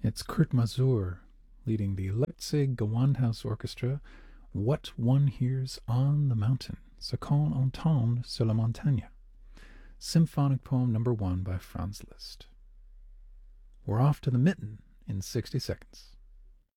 It's Kurt Masur leading the Leipzig Gewandhaus Orchestra, What One Hears on the Mountain, Ce qu'on entend sur la montagne, Symphonic Poem Number 1 by Franz Liszt. We're off to the mitten in 60 seconds.